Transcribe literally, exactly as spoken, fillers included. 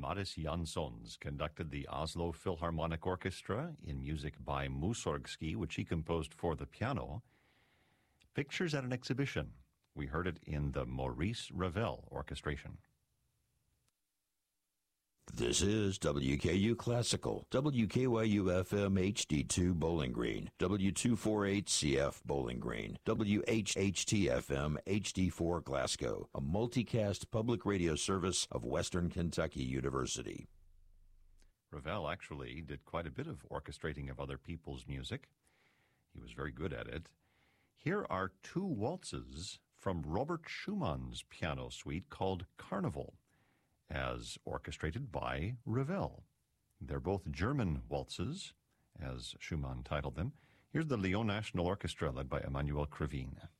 Mattis Jansons conducted the Oslo Philharmonic Orchestra in music by Mussorgsky, which he composed for the piano. Pictures at an exhibition. We heard it in the Maurice Ravel orchestration. This is W K U Classical, W K Y U F M H D two Bowling Green, W two forty-eight C F Bowling Green, W H H T F M H D four Glasgow, a multicast public radio service of Western Kentucky University. Ravel actually did quite a bit of orchestrating of other people's music. He was very good at it. Here are two waltzes from Robert Schumann's piano suite called Carnival, as orchestrated by Ravel. They're both German waltzes, as Schumann titled them. Here's the Lyon National Orchestra led by Emmanuel Krivine.